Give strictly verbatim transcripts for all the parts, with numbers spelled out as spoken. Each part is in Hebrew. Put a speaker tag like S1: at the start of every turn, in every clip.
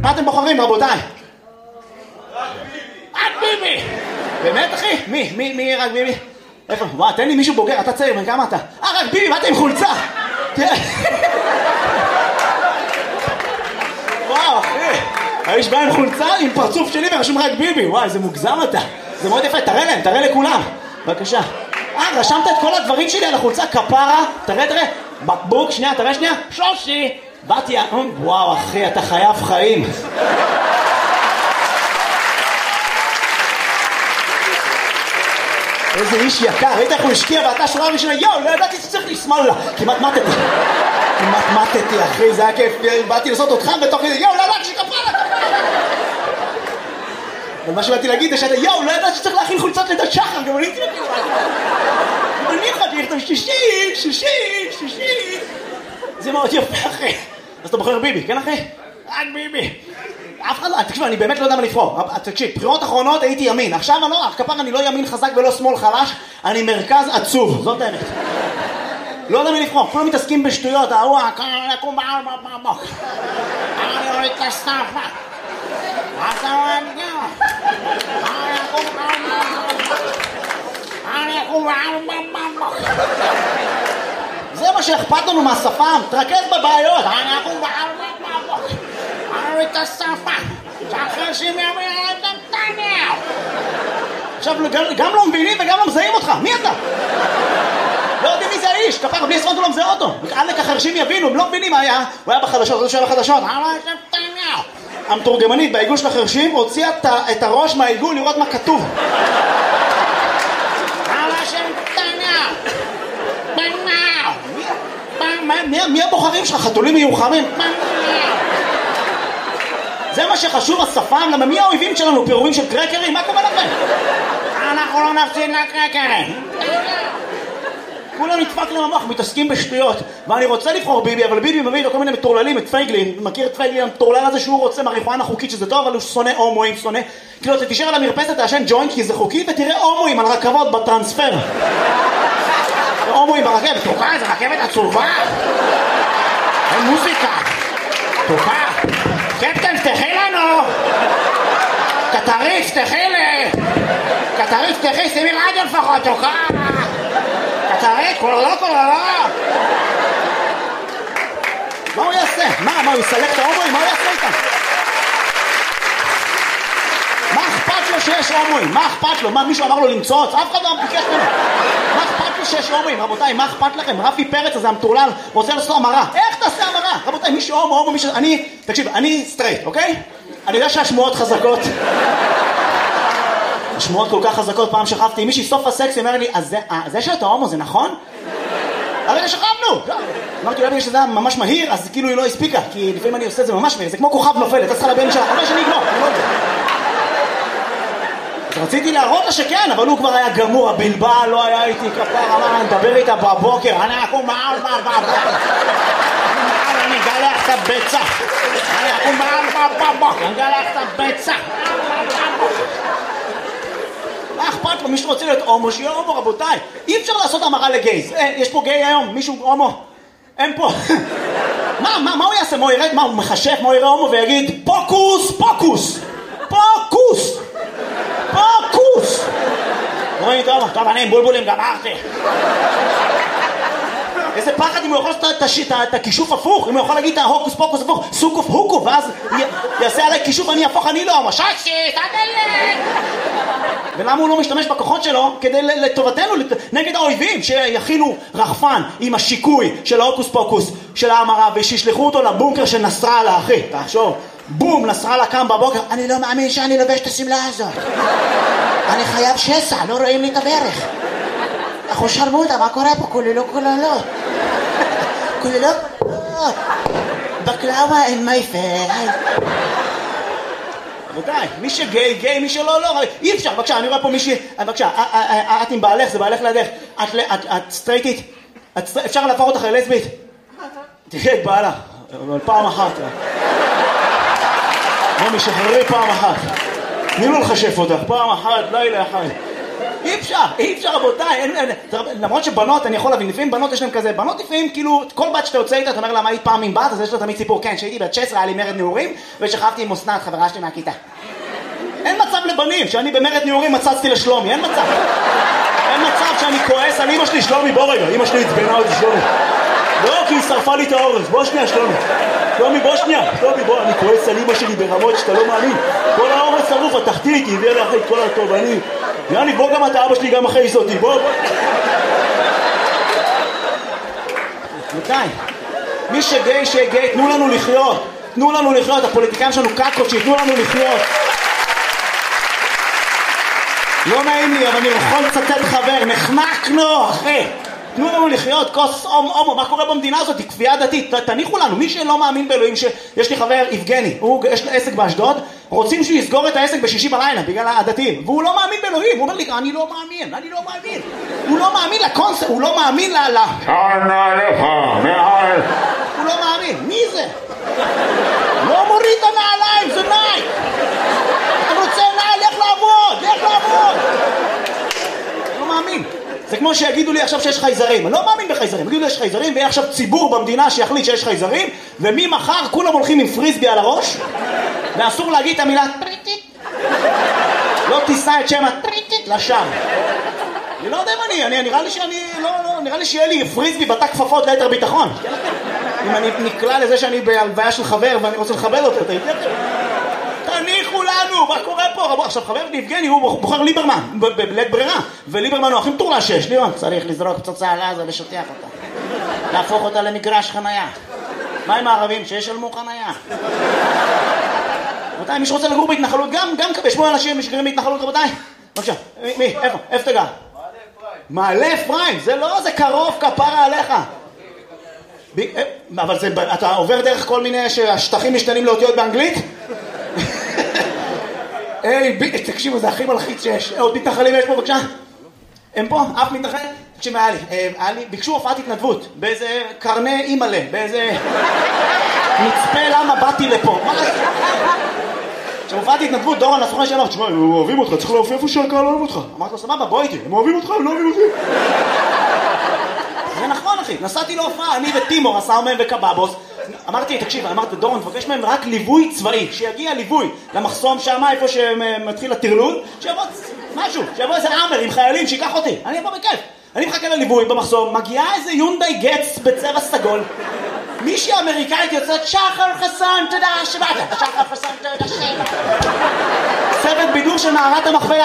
S1: מה אתם בוחרים, רבותיי? רק ביבי. רק ביבי. באמת, אחי? מי? מי? מי רק ביבי? איפה? וואו, תן לי מישהו בוגר, אתה צעיר, בן כמה אתה? אה, רק ביבי, באתם עם חולצה. וואו, אחי. האיש בא עם חולצה, עם פרצוף שלי ורשום רק ביבי. וואי, זה מוגזם אתה. זה מאוד יפה, תראה להם, תראה לכולם. בבקשה. אה, רשמת את כל הדברים שלי על החולצה, כפרה. תראה, תראה. בקבוק, שנייה, תראה שנייה. שושי. באתי, וואו, אחי, אתה חייב חיים. איזה איש יקר, ראית איך הוא השקיע ואתה שורה ראשונה, יואו, לא ידעתי שצריך לשמאל לה. כמעט מתתי. כמעט מתתי, אחי, זה היה כיף. באתי לעשות אותך בתוך כזה, יואו, לא ידעתי שכפרה לה, כפרה לה. אבל מה שבאתי להגיד, שאתה, יואו, לא ידעתי שצריך להכין חולצות לידת שחר, גם אני הייתי להכין. אני יכולתי לכתוב שישי, שישי, שישי. זה מאוד יפה, אחי. אז אתה בוחר ביבי, כן, אחי? רק ביבי. אף אחד לא, תקשיב, אני באמת לא יודע מה לבחור. תקשיב, בחירות אחרונות הייתי ימין. עכשיו אני לא, כפר אני לא ימין חזק ולא שמאל חלש, אני מרכז עצוב, זאת האמת. לא יודע מה לבחור, כולם מתעסקים בשטויות, ההוא, כאן יקום בעל במוק. אני רואה את הסטאפה. אתה רואה את זה? אני יקום בעל במוק. אני יקום בעל במוק. זה מה שאכפת לנו מהשפם, תרכז בבעיות. אני יקום בעל במוק. אני רואה את הסטאפה. שאחרי שהם יאמר את נתניהו. עכשיו, גם לא מבינים וגם לא מזהים אותך. מי אתה? לא יודעים מי זה האיש, כפר, בלי עשרות הוא לא מזהה אותו. עלק החרשים יבינו, הם לא מבינים מה היה. הוא היה בחדשות, הוא היה בחדשות. המתורגמנית בעיגול של החרשים הוציאה את הראש מהעיגול לראות מה כתוב. מי הבוחרים שלך? חתולים מיוחמים? זה מה שחשוב, השפם, למה מי האויבים שלנו? פירורים של קרקרים? מה קורה לכם? אנחנו לא נפסיד לקרקרים. כולם נדפק להם המוח, מתעסקים בשטויות. ואני רוצה לבחור ביבי, אבל ביבי מביא לו כל מיני מטורללים, את פייגלין. מכיר את פייגלין המטורלל הזה שהוא רוצה מריחואנה חוקית, שזה טוב, אבל הוא שונא הומואים, שונא. כאילו, אתה תישאר על המרפסת, תעשן ג'וינט, כי זה חוקי, ותראה הומואים על רכבות בטרנספר. הומואים ברכבת, תוקע, זה רכבת עצובה. אין מוזיקה. תוקע. קפטן, תפתחי לנו. קטריף, תפתחי לי. קטריף, תפתחי, שימי רדיו לפחות, תוקע. קטריף, כולה לא, כולה לא. מה הוא יעשה? מה, מה, הוא יסלק את ההומואים? מה הוא יעשה איתם? מה אכפת לו שיש הומואים? מה אכפת לו? מה, מישהו אמר לו למצוץ? אף אחד לא ביקש ממנו. מה אכפת לו שיש הומואים? רבותיי, מה אכפת לכם? רפי פרץ הזה המטורלל רוצה לעשות המרה. איך תעשה המרה? רבותיי, מישהו הומו, הומו, מישהו... אני, תקשיב, אני סטרייט, אוקיי? אני יודע שהשמועות חזקות. השמועות כל כך חזקות. פעם שכבתי עם מישהי סוף הסקס, היא אמרה לי, אז זה שאתה הומו זה נכון? הרגע שכבנו! אמרתי, אולי בגלל שזה היה ממש מהיר, אז כאילו היא לא הספיקה, כי לפעמים אני עושה את זה ממש מהיר, זה כמו כוכב נופל, אתה צריכה לבן שלה, אבל שאני אגמור, אני לא יודע. אז רציתי להראות לה שכן, אבל הוא כבר היה גמור, הבלבל לא היה איתי כפר, אמר, נדבר איתה בבוקר, אני אקום מעל בבוקר, אני אגלח את הביצה, אני אקום מעל בבוקר, אני אגלח את הביצה. מה אכפת לו? מישהו רוצה להיות הומו, שיהיה הומו, רבותיי. אי אפשר לעשות המרה לגייז. אה, יש פה גיי היום, מישהו הומו. אין פה. מה, מה, מה הוא יעשה? מה הוא ירד? מה, הוא מחשף? מה הוא יראה הומו ויגיד, פוקוס, פוקוס, פוקוס, פוקוס. רואים, טוב, טוב, אני עם בולבולים, גמרתי. איזה פחד אם הוא יכול לעשות את הכישוף הפוך, אם הוא יכול להגיד את ההוקוס פוקוס הפוך, סוקוף הוקו, ואז יעשה עליי כישוף, אני אהפוך, אני לא, מששי, תדלק. ולמה הוא לא משתמש בכוחות שלו כדי לטובתנו, נגד האויבים, שיכינו רחפן עם השיקוי של ההוקוס פוקוס של ההמרה, ושישלחו אותו לבונקר של נסראללה, אחי, תחשוב, בום, נסראללה קם בבוקר, אני לא מאמין שאני לובש את הסמלה הזאת, אני חייב שסע, לא רואים לי את הברך. אנחנו שרמוטה, מה קורה פה? כוללו, כוללו. כוללו, בקלאווה אין מייפה. רבותיי, מי שגיי, גיי, מי שלא, לא. אי אפשר, בבקשה, אני רואה פה מישהי, בבקשה, את עם בעלך, זה בעלך לידך. את סטרייטית, אפשר להפוך אותך ללסבית? תראה את בעלה, אבל פעם אחת. בוא משחררי פעם אחת. תני לו לחשף אותך, פעם אחת, לילה אחד. אי אפשר, אי אפשר רבותיי, אין, אין, למרות שבנות, אני יכול להבין, לפעמים בנות יש להם כזה, בנות לפעמים כאילו, כל בת שאתה יוצא איתה, אתה אומר לה מה היית פעם עם בת, אז יש לה תמיד סיפור, כן, שהייתי בת תשע עשרה, היה לי מרד נעורים, ושכבתי עם אסנת, חברה שלי מהכיתה. אין מצב לבנים, שאני במרד נעורים מצצתי לשלומי, אין מצב. אין מצב שאני כועס על אמא שלי, שלומי, בוא רגע, אמא שלי התבנה אותי שלומי. לא, כי היא שרפה לי את האורז, בוא שנייה שלומי. שלומי, בוא שנייה, שלומי, בוא, אני כועס על אמא שלי ברמות שאתה לא מאמין. כל האורז שרוף, התחתית, היא הביאה לאחרי את כל הטוב, אני... יאני, בוא גם אתה, אבא שלי גם אחרי אותי, בוא, בוא. מתי? מי שגיי, שגיי, תנו לנו לחיות. תנו לנו לחיות, הפוליטיקאים שלנו קקות, שיתנו לנו לחיות. לא נעים לי, אבל אני יכול לצטט חבר, נחנקנו, אחי. תנו לנו לחיות, כוס אום אומו, מה קורה במדינה הזאת? היא כפייה דתית, תניחו לנו, מי שלא מאמין באלוהים, שיש לי חבר, יבגני, הוא, יש לו עסק באשדוד, רוצים שהוא יסגור את העסק בשישי בלילה, בגלל הדתיים, והוא לא מאמין באלוהים, הוא אומר לי, אני לא מאמין, אני לא מאמין, הוא לא מאמין לקונספט, הוא לא מאמין ל... שנה לך, מעל. הוא לא מאמין, מי זה? לא מוריד את הנעליים, זה נייק. אני רוצה נעל, לך לעבוד, לך לעבוד. לא מאמין. זה כמו שיגידו לי עכשיו שיש חייזרים, אני לא מאמין בחייזרים, יגידו לי יש חייזרים ויהיה עכשיו ציבור במדינה שיחליט שיש חייזרים וממחר כולם הולכים עם פריסבי על הראש ואסור להגיד את המילה טריטית, לא תישא את שם הטריטית לשם. אני לא יודע אם אני, אני נראה לי שאני, לא, לא, נראה לי שיהיה לי פריסבי בתא כפפות ליתר ביטחון. אם אני נקלע לזה שאני בהלוויה של חבר ואני רוצה לכבד אותו, אתה יודע? תניחו לנו, מה קורה פה? עכשיו חבר יבגני הוא בוחר ליברמן בלית ברירה, וליברמן הוא הכי מטור לשש. ליברמן צריך לזרוק פצצה על עזה ושותח אותה, להפוך אותה למגרש חנייה. מה עם הערבים? שישלמו חנייה. רבותיי, מי שרוצה לגור בהתנחלות גם, גם יש פה אנשים שגרים בהתנחלות. רבותיי, בבקשה, מי? איפה? איפה תגע? מעלה אפרים. זה לא, זה קרוב, כפרה עליך. אבל זה, אתה עובר דרך כל מיני שהשטחים משתנים לאותיות באנגלית? היי, תקשיבו, זה הכי מלחיץ שיש. עוד מתנחלים יש פה, בבקשה? הם פה? אף מתנחל? תקשיב, היה לי, היה לי, ביקשו הופעת התנדבות, באיזה קרני אימאלה, באיזה מצפה למה באתי לפה. מה זה? כשהופעת התנדבות, דורון, הסוכן שאמר, תשמע, הם אוהבים אותך, צריך להופיע איפה שהקהל אוהב אותך. אמרתי לו, סבבה, בוא איתי, הם אוהבים אותך, הם לא אוהבים אותי. זה נכון, אחי, נסעתי להופעה, אני וטימור, הסארמן וקבאבוס. אמרתי, תקשיב, אמרתי, דורון, תבקש מהם רק ליווי צבאי, שיגיע ליווי למחסום שם, איפה שמתחיל הטרלול, שיבוא משהו, שיבוא איזה אמר עם חיילים, שיקח אותי, אני אבוא בכיף. אני מחכה לליווי במחסום, מגיעה איזה יונדאי גץ בצבע סגול, מישהי אמריקאית יוצאת, שחר חסן, תודה שבאת, שחר חסן, תודה שבאת. צוות בידור של מערת המכפלה.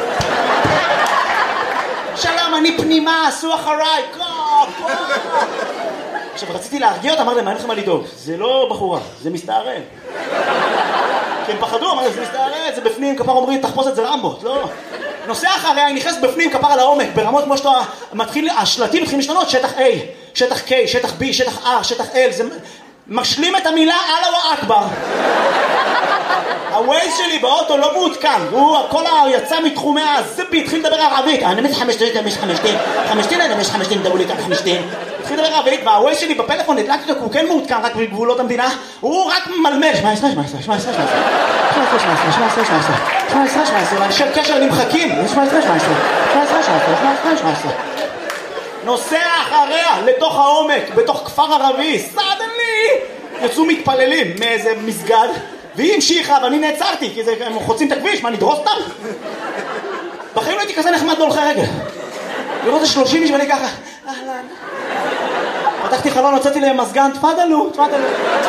S1: שלום, אני פנימה, עשו אחריי, קו, קו. עכשיו רציתי להרגיע אותה, אמר להם, אין לכם מה לדאוג, זה לא בחורה, זה מסתערב. כי הם פחדו, אמר להם, זה מסתערב, זה בפנים, כפר אומרים, תחפוש את זה רמבות, לא. נוסע אחריה, היא נכנסת בפנים, כפר על העומק, ברמות כמו שאתה מתחיל, השלטים מתחילים להשתנות, שטח A, שטח K, שטח B, שטח R, שטח L, זה משלים את המילה אללה אכבר. הווייז שלי באוטו לא מעודכן, הוא כל היצא מתחומי הזיפי, התחיל לדבר ערבית, אני מזה חמשתין, אני מזה חמשתין, חמשתין, אני מזה חמשתין, דברו לי כאן חמשתין. התחיל לדבר ערבית, והווייז שלי בפלאפון נדלקתי אותו, הוא כן מעודכן רק בגבולות המדינה, הוא רק מלמל, שמע עשרה, שמע עשרה, שמע עשרה, שמע עשרה, שמע עשרה, שמע עשרה, שמע עשרה, שמע עשרה, שמע עשרה, אנשי קשר נמחקים, שמע עשרה, שמע עשרה, שמע עשרה, שמע עשרה, שמע עשרה, שמע עשרה. נוסע אחריה לתוך העומק, בתוך כפר ערבי, סדנלי, יצאו מתפללים מאיזה מסגד, והיא המשיכה ואני נעצרתי, כי הם חוצים את הכביש, מה, נדרוס אותם? בחיים לא הייתי כזה נחמד להולכי רגל. לראות את שלושים איש ואני ככה, אהלן. פתחתי חלון, הוצאתי להם מזגן, תפדלו, תפדלו.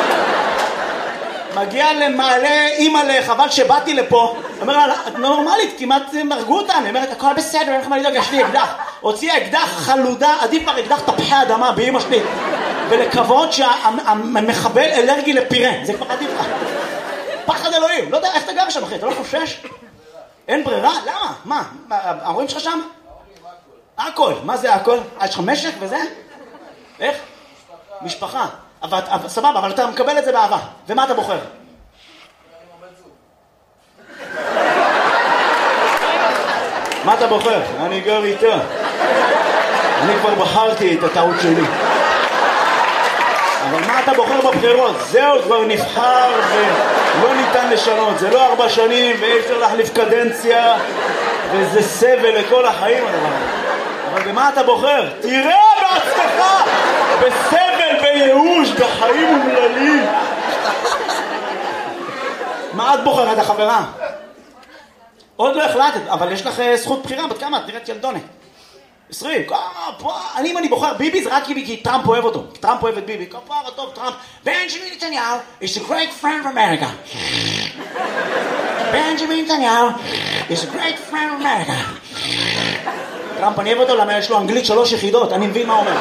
S1: מגיע למעלה, אימא'לה, חבל שבאתי לפה. אומר לה, את לא נורמלית, כמעט הרגו אותנו. אומרת, הכל בסדר, אין לך מה לדאוג, יש לי אקדח. הוציאה אקדח חלודה, עדיף כבר אקדח תפוחי אדמה באמא שלי. ולקוות שהמחבל אלרגי לפירה, זה כבר עדיף לך. פחד אלוהים, לא יודע איך אתה גר שם אחי, אתה לא חושש? אין ברירה? למה? מה? ההורים שלך שם? הכל, מה זה הכל? יש לך משק וזה? איך? משפחה. אבל, סבבה, אבל אתה מקבל את זה באהבה. ומה אתה בוחר? מה אתה בוחר? אני גר איתה. אני כבר בחרתי את הטעות שלי. אבל מה אתה בוחר בבחירות? זהו, כבר נבחר ולא ניתן לשנות. זה לא ארבע שנים ואי אפשר להחליף קדנציה. וזה סבל לכל החיים הדבר הזה. אבל במה אתה בוחר? תראה בעצמך! בסבל, בייאוש, בחיים אומללים. מה את בוחרת, החברה? עוד לא החלטת, אבל יש לך זכות בחירה. בת כמה? את נראית ילדונת. עשרים. אני אם אני בוחר ביבי זה רק כי טראמפ אוהב אותו. כי טראמפ אוהב את ביבי. כפרה טוב טראמפ. בנג'מין נתניהו is a great friend of America. בנג'מין נתניהו is a great friend of America. טראמפ אני אוהב אותו למה יש לו אנגלית שלוש יחידות. אני מבין מה אומר.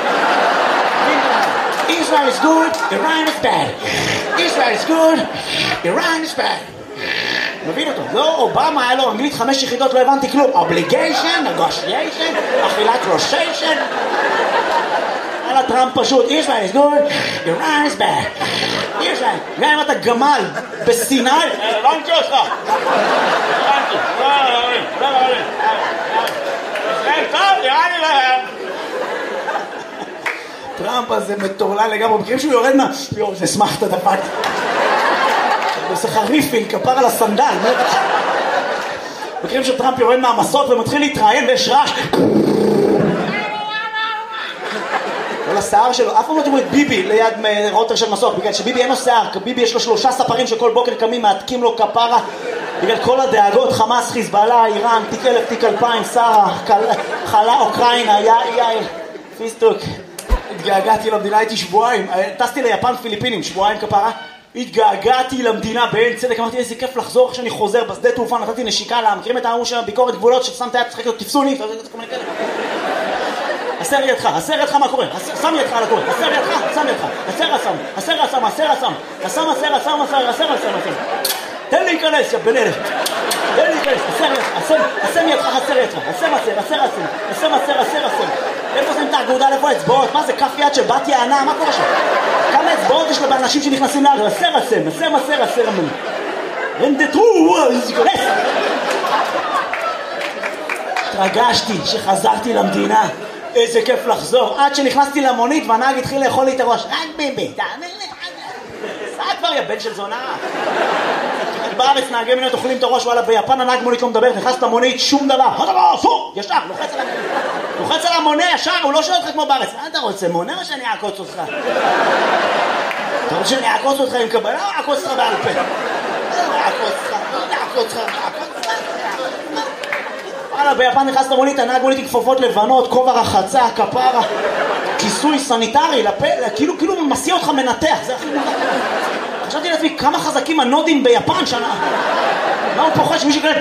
S1: Israel is good, Iran is bad. Israel is good, Iran is bad. מבין אותו. לא, אובמה היה לו אנגלית חמש יחידות, לא הבנתי כלום. Obligation, negotiation, אכילת ראשיישן. על הטראמפ פשוט. Israel is good, Iran is bad. Israel, גם אם אתה גמל בסיני, לא נמצא אותך. לא, לא, לא, לא, לא. ישראל טוב, נראה לי להם. טראמפ הזה מטורלל לגמרי, מכירים שהוא יורד מה... יואו, זה שמח את הדפת. הוא עושה חריפין, כפר על הסנדל. מכירים שטראמפ יורד מהמסות ומתחיל להתראיין ויש רעש. כל השיער שלו, אף פעם לא תראו את ביבי ליד רוטר של מסוק, בגלל שביבי אין לו שיער, כי ביבי יש לו שלושה ספרים שכל בוקר קמים, מעתקים לו כפרה, בגלל כל הדאגות, חמאס, חיזבאללה, איראן, תיק אלף, תיק אלפיים, שרה, חלה, אוקראינה, יאיר, פיסטוק. התגעגעתי למדינה, הייתי שבועיים, טסתי ליפן פיליפינים, שבועיים כפרה, התגעגעתי למדינה בעין צדק, אמרתי איזה כיף לחזור כשאני חוזר בשדה תעופה, נתתי נשיקה לה, מכירים את האמור של ביקורת גבולות, ששמת יד, תשחק לו, תפסוני, הסר ידך, הסר ידך מה קורה, שם ידך על הקורה, הסר ידך, שם ידך, הסר הסם, הסר הסם, הסר הסם, הסם הסר הסם, הסר הסר הסם, תן להיכנס, יא בן אלף, תן להיכנס, הסר ידך, הסם ידך, הסר ידך, הסם הסר, הסר הסם, הסם הסר, הסר הסם, איפה שמים את האגודה, איפה האצבעות, מה זה כף יד של בת יענה, מה קורה שם? כמה אצבעות יש לו באנשים שנכנסים לארץ, הסר הסם, הסם הסר, הסר הסם, רנדטרו, להיכנס. התרגשתי שחזרתי למדינה. איזה כיף לחזור, עד שנכנסתי למונית והנהג התחיל לאכול לי את הראש. רק ביבי, תאמין לי, סע כבר יא בן של זונה. בארץ נהגי מונית אוכלים את הראש, וואלה ביפן הנהג מונית לא מדבר, נכנס למונית, שום דבר, אסור, ישר, לוחץ על המונה. לוחץ על המונה ישר, הוא לא שואל אותך כמו בארץ. מה אתה רוצה, מונה או שאני אעקוץ אותך? אתה רוצה שאני אעקוץ אותך עם קבלה או אעקוץ אותך בעל פה? אעקוץ אותך, אעקוץ אותך, אעקוץ אותך. וואלה, ביפן נכנס למונית, הנהג מונית עם כפפות לבנות, כובע רחצה, כפרה, כיסוי סניטרי, לפה, כאילו, כאילו מסיע אותך מנתח, זה הכי מנתח. חשבתי לעצמי, כמה חזקים הנודים ביפן שנה. מה הוא פוחד שמישהו כאלה...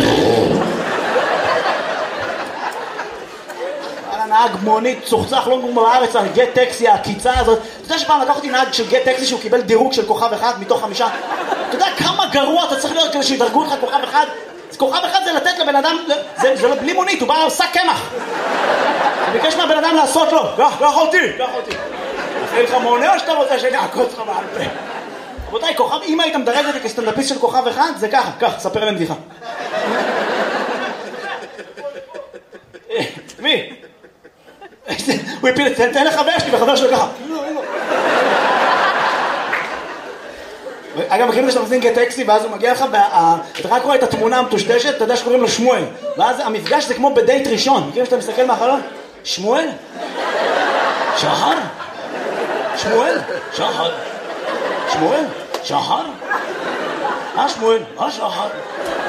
S1: וואלה, נהג מונית, צוחצח, לא נגמר בארץ, גט טקסי, הקיצה הזאת. אתה יודע שפעם לקח אותי נהג של גט טקסי שהוא קיבל דירוג של כוכב אחד מתוך חמישה? אתה יודע כמה גרוע אתה צריך להיות כדי שידרגו אותך כוכב אחד? כוכב אחד זה לתת לבן אדם, זה, זה בלי מונית, הוא בא לעושה קמח. הוא ביקש מהבן אדם לעשות לו, קח, קח אותי, קח אותי. אחרי לך מונה או שאתה רוצה שאני אעקוץ לך בעל פה? רבותיי, כוכב, אם היית מדרג אותי כסטנדאפיסט של כוכב אחד, זה ככה, קח, ספר להם בדיחה. מי? הוא הפיל את זה, תן לחבר שלי וחבר שלו ככה. אגב, מכירים שאתה מזין גט טקסי ואז הוא מגיע לך ואתה רק רואה את התמונה המטושטשת, אתה יודע שקוראים לו שמואל, ואז המפגש זה כמו בדייט ראשון. מכירים שאתה מסתכל מהחלון? שמואל? שחר? שמואל? שחר? שמואל? שחר? אה שמואל? אה שחר?